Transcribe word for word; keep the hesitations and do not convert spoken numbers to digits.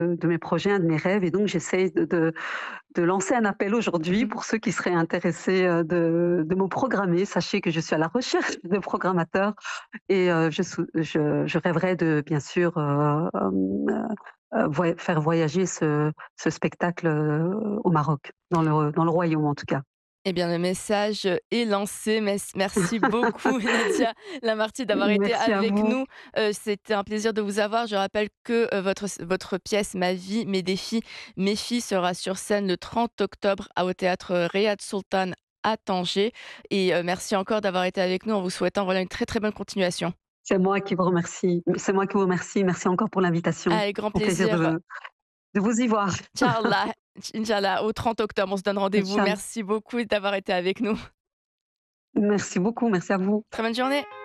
de mes projets, un de mes rêves et donc j'essaye de de de lancer un appel aujourd'hui Mmh. pour ceux qui seraient intéressés, heu, de de me programmer. Sachez que je suis à la recherche de programmateurs et heu, je sou je je rêverais de bien sûr, heu, hem, heu, voya faire voyager ce ce spectacle, heu, au Maroc, dans le dans le royaume en tout cas. Eh bien, le message est lancé. Mes merci beaucoup Nadia Lamarty d'avoir été Merci à avec vous. nous. Heu, c'était un plaisir de vous avoir. Je rappelle que, heu, votre votre pièce «Ma vie, mes défis, mes filles» sera sur scène le trente octobre à au théâtre Riyad Sultan à Tanger et heu, merci encore d'avoir été avec nous en vous souhaitant, voilà, une très, très bonne continuation. C'est moi qui vous remercie. C'est moi qui vous remercie. Merci encore pour l'invitation. Avec grand Au plaisir plaisir. de de vous y voir. Inch'Allah, Inch'Allah, au trente octobre, on se donne rendez-vous. Inch'Allah. Merci beaucoup d'avoir été avec nous. Merci beaucoup, merci à vous. Très bonne journée.